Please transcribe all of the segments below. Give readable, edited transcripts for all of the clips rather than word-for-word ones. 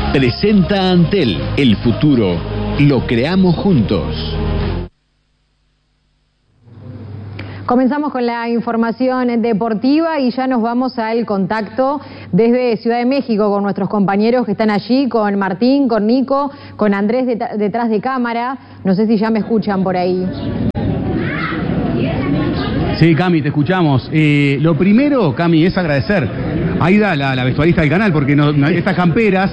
Presenta Antel, el futuro lo creamos juntos. Comenzamos con la información deportiva y ya nos vamos al contacto desde Ciudad de México con nuestros compañeros que están allí, con Martín, con Nico, con Andrés detrás de cámara. No sé si ya me escuchan por ahí. Sí, Cami, te escuchamos. Lo primero, Cami, es agradecer a Aida, la vestuarista del canal, porque estas camperas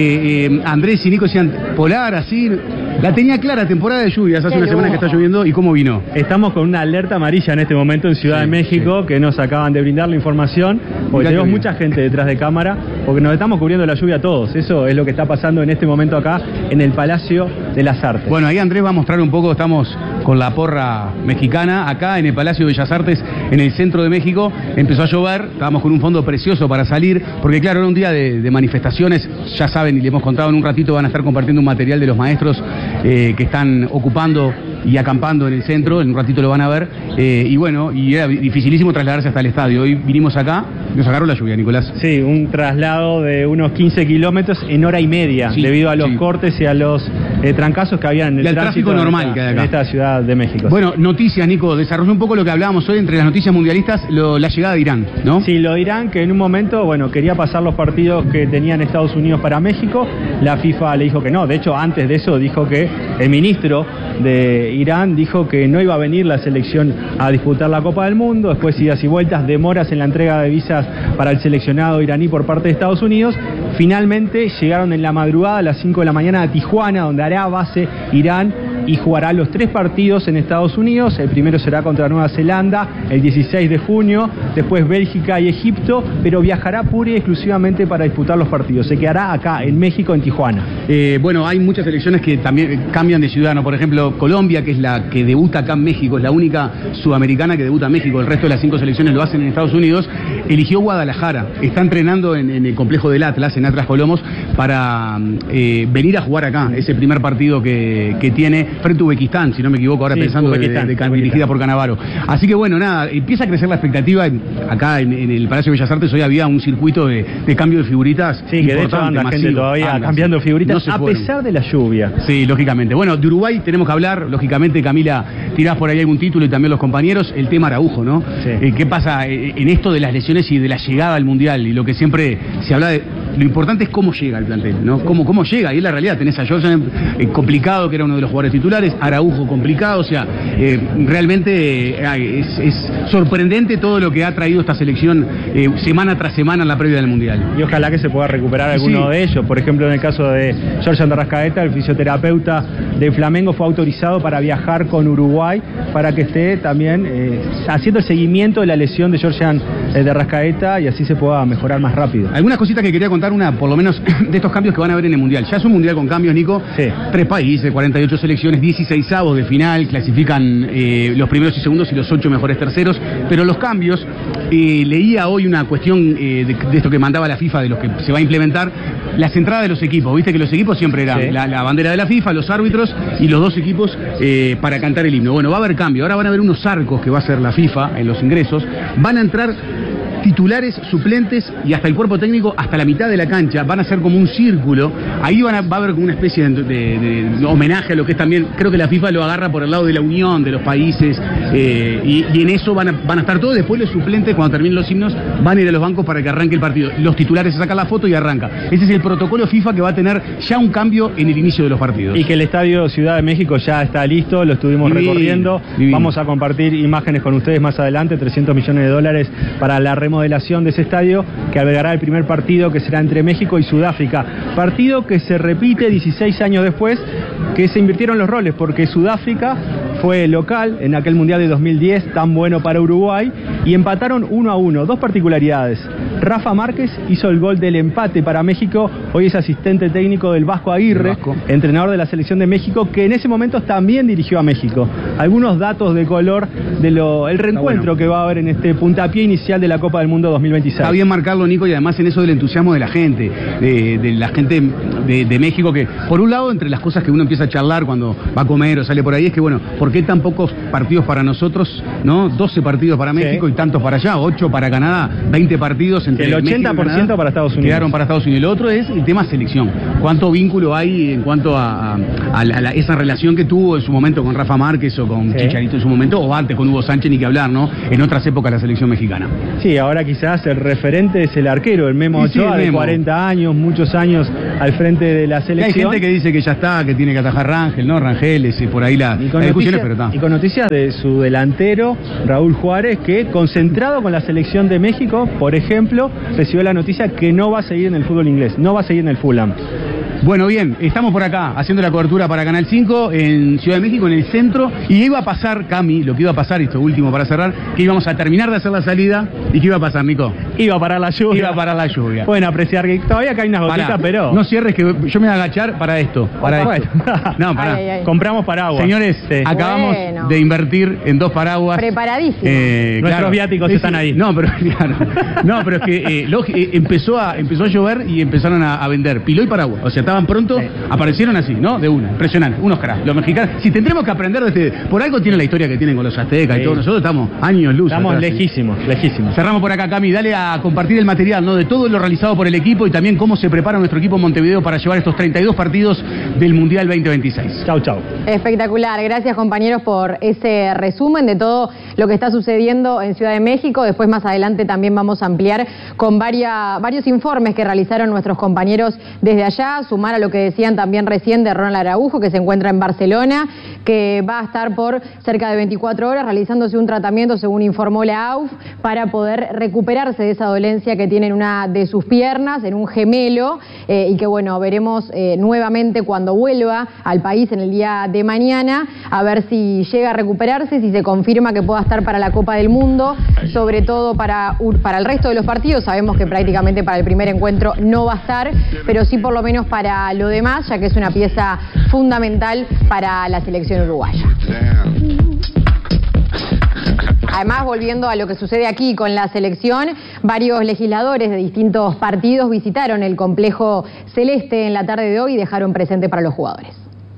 que Andrés y Nico decían polar, así, la tenía clara, temporada de lluvias, hace una semana que está lloviendo, ¿y cómo vino? Estamos con una alerta amarilla en este momento en Ciudad de México, que nos acaban de brindar la información, porque tenemos mucha gente detrás de cámara, porque nos estamos cubriendo la lluvia todos. Eso es lo que está pasando en este momento acá, en el Palacio de las Artes. Bueno, ahí Andrés va a mostrar un poco, estamos con la porra mexicana, acá en el Palacio de Bellas Artes, en el centro de México. Empezó a llover, estábamos con un fondo precioso para salir, porque claro, era un día de manifestaciones, ya saben, y le hemos contado, en un ratito van a estar compartiendo un material de los maestros que están ocupando y acampando en el centro, en un ratito lo van a ver, y bueno, y era dificilísimo trasladarse hasta el estadio. Hoy vinimos acá, nos agarró la lluvia, Nicolás. Sí, un traslado de unos 15 kilómetros en hora y media, debido a los cortes y a los trancazos que había en el tráfico normal que hay acá en esta Ciudad de México. Bueno, noticias, Nico, desarrolló un poco lo que hablábamos hoy entre las noticias mundialistas, la llegada de Irán, ¿no? Sí, lo de Irán, que en un momento, bueno, quería pasar los partidos que tenían Estados Unidos para México, la FIFA le dijo que no. De hecho, antes de eso dijo que el ministro de Irán dijo que no iba a venir la selección a disputar la Copa del Mundo. Después, idas y vueltas, demoras en la entrega de visas para el seleccionado iraní por parte de Estados Unidos. Finalmente llegaron en la madrugada a las 5 de la mañana a Tijuana, donde hará base Irán y jugará los 3 partidos en Estados Unidos. El primero será contra Nueva Zelanda el 16 de junio, después Bélgica y Egipto, pero viajará pura y exclusivamente para disputar los partidos. Se quedará acá en México, en Tijuana. Bueno, hay muchas selecciones que también cambian de ciudad, ¿no? Por ejemplo, Colombia, que es la que debuta acá en México, es la única sudamericana que debuta en México. El resto de las 5 selecciones lo hacen en Estados Unidos. Eligió Guadalajara, está entrenando en el complejo del Atlas, en Atlas Colomos, para venir a jugar acá. Es el primer partido que tiene frente a Uzbekistán, si no me equivoco, ahora pensando dirigida por Canavaro. Así que bueno, nada, empieza a crecer la expectativa. Acá en el Palacio de Bellas Artes hoy había un circuito de cambio de figuritas. Sí, que de hecho anda gente todavía cambiando figuritas, no a pesar de la lluvia. Sí, lógicamente. Bueno, de Uruguay tenemos que hablar, lógicamente, Camila, tirás por ahí algún título y también los compañeros, el tema Araujo, ¿no? Sí. ¿Qué pasa en esto de las lesiones y de la llegada al Mundial? Y lo que siempre se habla de... Lo importante es cómo llega el plantel, ¿no? Cómo llega, y es la realidad. Tenés a Jordan complicado, que era uno de los jugadores titulares, Araujo complicado, o sea, realmente es sorprendente todo lo que ha traído esta selección semana tras semana en la previa del Mundial. Y ojalá que se pueda recuperar alguno de ellos. Por ejemplo, en el caso de Jordan de Rascaeta, el fisioterapeuta de Flamengo fue autorizado para viajar con Uruguay para que esté también haciendo el seguimiento de la lesión de Jordan de Rascaeta y así se pueda mejorar más rápido. Algunas cositas que quería contar, una por lo menos de estos cambios que van a haber en el Mundial. Ya es un Mundial con cambios, Nico. Sí. 3 países, 48 selecciones, 16avos de final, clasifican los primeros y segundos y los 8 mejores terceros. Pero los cambios, leía hoy una cuestión de esto que mandaba la FIFA, de los que se va a implementar, las entradas de los equipos. Viste que los equipos siempre eran la bandera de la FIFA, los árbitros y los 2 equipos para cantar el himno. Bueno, va a haber cambio. Ahora van a haber unos arcos que va a hacer la FIFA en los ingresos. Van a entrar titulares, suplentes y hasta el cuerpo técnico hasta la mitad de la cancha. Van a ser como un círculo. Ahí va a haber como una especie de homenaje a lo que es también, creo que la FIFA lo agarra por el lado de la unión de los países, y en eso van a estar todos. Después los suplentes, cuando terminen los himnos, van a ir a los bancos para que arranque el partido. Los titulares se sacan la foto y arranca. Ese es el protocolo FIFA, que va a tener ya un cambio en el inicio de los partidos. Y que el Estadio Ciudad de México ya está listo, lo estuvimos recorriendo. Vamos a compartir imágenes con ustedes más adelante. $300 millones para la remodelación de ese estadio, que albergará el primer partido, que será entre México y Sudáfrica. Partido que se repite 16 años después, que se invirtieron los roles, porque Sudáfrica fue local en aquel Mundial de 2010, tan bueno para Uruguay, y empataron 1-1. 2 particularidades. Rafa Márquez hizo el gol del empate para México. Hoy es asistente técnico del Vasco Aguirre, entrenador de la selección de México, que en ese momento también dirigió a México. Algunos datos de color del reencuentro que va a haber en este puntapié inicial de la Copa del Mundo 2026. Está bien marcarlo, Nico, y además en eso del entusiasmo de la gente, de la gente de México, que por un lado, entre las cosas que uno empieza a charlar cuando va a comer o sale por ahí, es que bueno, ¿por qué tan pocos partidos para nosotros, no? 12 partidos para México y tantos para allá, 8 para Canadá, 20 partidos entre el 80% para Estados Unidos. Quedaron para Estados Unidos. El otro es el tema selección. ¿Cuánto vínculo hay en cuanto a esa relación que tuvo en su momento con Rafa Márquez o con Chicharito en su momento, o antes con Hugo Sánchez, ni que hablar, ¿no? En otras épocas la selección mexicana. Sí, ahora quizás el referente es el arquero, el Memo Ochoa, de 40 años, muchos años al frente de la selección. Hay gente que dice que ya está, que tiene que atajar Rangel, ¿no? Rangel, por ahí las discusiones, pero está. Y con noticias de su delantero, Raúl Juárez, que concentrado con la selección de México, por ejemplo, recibió la noticia que no va a seguir en el fútbol inglés, no va a seguir en el Fulham. Bueno, bien, estamos por acá haciendo la cobertura para Canal 5 en Ciudad de México, en el centro, y iba a pasar, Cami, lo que iba a pasar, esto último para cerrar, que íbamos a terminar de hacer la salida, ¿y qué iba a pasar, Nico? Iba a parar la lluvia. Iba a parar la lluvia. Pueden apreciar que todavía caen unas gotitas, pero... No cierres, que yo me voy a agachar para esto, No, pará. Ay. Compramos paraguas. Señores, acabamos de invertir en 2 paraguas. Preparadísimo. Nuestros viáticos están ahí. No, pero claro. No, pero es que empezó a llover y empezaron a vender piló y paraguas. O sea, estaban pronto, aparecieron así, ¿no? De una. Impresionante. Unos cracks. Los mexicanos. Si tendremos que aprender de por algo tiene la historia que tienen con los aztecas y todo. Nosotros estamos años luz. Estamos atrás, lejísimos. Cerramos por acá, Cami. Dale a compartir el material, ¿no? De todo lo realizado por el equipo y también cómo se prepara nuestro equipo en Montevideo para llevar estos 32 partidos del Mundial 2026. Chau. Espectacular. Gracias, compañeros, por ese resumen de todo lo que está sucediendo en Ciudad de México. Después, más adelante, también vamos a ampliar con varios informes que realizaron nuestros compañeros desde allá, sumar a lo que decían también recién de Ronald Araujo, que se encuentra en Barcelona, que va a estar por cerca de 24 horas realizándose un tratamiento, según informó la AUF, para poder recuperarse de esa dolencia que tiene en una de sus piernas, en un gemelo, y que, bueno, veremos nuevamente cuando vuelva al país en el día de mañana, a ver si llega a recuperarse, si se confirma que pueda estar para la Copa del Mundo, sobre todo para el resto de los partidos. Sabemos que prácticamente para el primer encuentro no va a estar, pero sí por lo menos para lo demás, ya que es una pieza fundamental para la selección uruguaya. Además, volviendo a lo que sucede aquí con la selección, varios legisladores de distintos partidos visitaron el complejo celeste en la tarde de hoy y dejaron presente para los jugadores.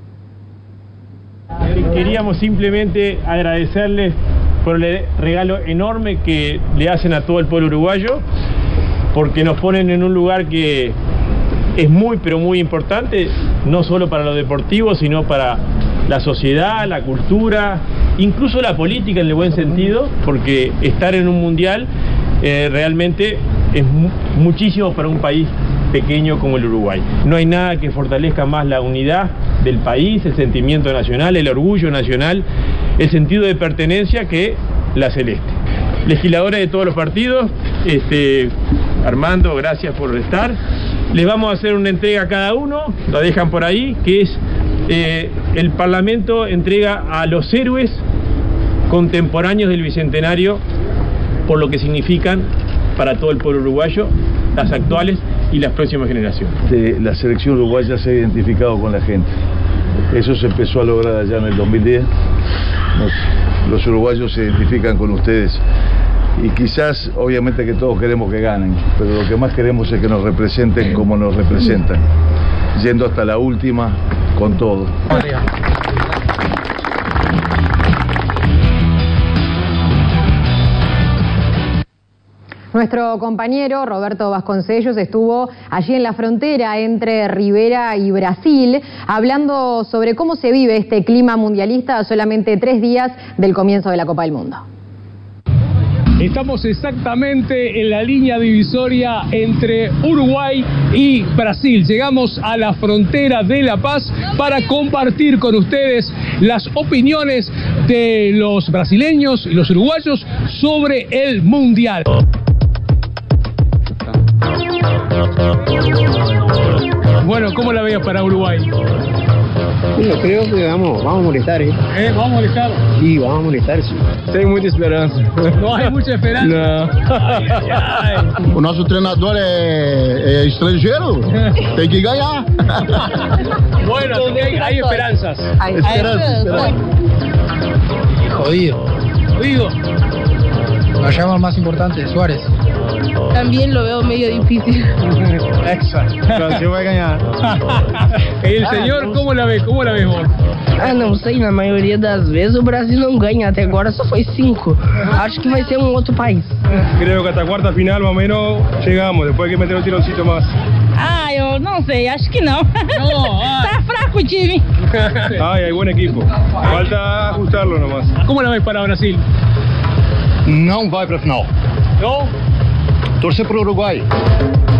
Queríamos simplemente agradecerles por el regalo enorme que le hacen a todo el pueblo uruguayo, porque nos ponen en un lugar que es muy, pero muy importante, no solo para lo deportivo, sino para la sociedad, la cultura, incluso la política en el buen sentido, porque estar en un mundial realmente es muchísimo para un país pequeño como el Uruguay. No hay nada que fortalezca más la unidad del país, el sentimiento nacional, el orgullo nacional, el sentido de pertenencia que la celeste. Legisladores de todos los partidos, Armando, gracias por estar. Les vamos a hacer una entrega a cada uno, la dejan por ahí, que es el Parlamento entrega a los héroes contemporáneos del Bicentenario por lo que significan para todo el pueblo uruguayo, las actuales y las próximas generaciones. La selección uruguaya se ha identificado con la gente. Eso se empezó a lograr allá en el 2010. Los uruguayos se identifican con ustedes. Y quizás, obviamente que todos queremos que ganen, pero lo que más queremos es que nos representen como nos representan, yendo hasta la última con todo. Nuestro compañero Roberto Vasconcellos estuvo allí en la frontera entre Rivera y Brasil, hablando sobre cómo se vive este clima mundialista a solamente 3 días del comienzo de la Copa del Mundo. Estamos exactamente en la línea divisoria entre Uruguay y Brasil. Llegamos a la frontera de La Paz para compartir con ustedes las opiniones de los brasileños y los uruguayos sobre el Mundial. Bueno, ¿cómo la veías para Uruguay? Yo creo que vamos a molestar, ¿Vamos a molestar? Sí, vamos a molestar, sí. Tem muita esperança. No hay mucha esperanza. No. O nosso treinador é estrangeiro, tem que ganhar. Bueno, hay esperanzas. Esperanza. Jodido. Jodido. Nos llama el más importante, Suárez. También lo veo medio difícil. Exacto. Brasil vai ganhar. El señor, ¿cómo la ves? ¿Cómo la ves vos? Ah, não sei, na maioria das vezes o Brasil não ganha, até agora só foi 5. Acho que vai ser um outro país. Creo que hasta cuarta final más o menos llegamos, después hay que meter un tironcito más. Ah, eu não sei, acho que não. Tá fraco o time. Ay, hay buen equipo. Falta ajustarlo nomás. ¿Cómo la ves para Brasil? Não vai pra final. ¿No? Torcer pro Uruguai.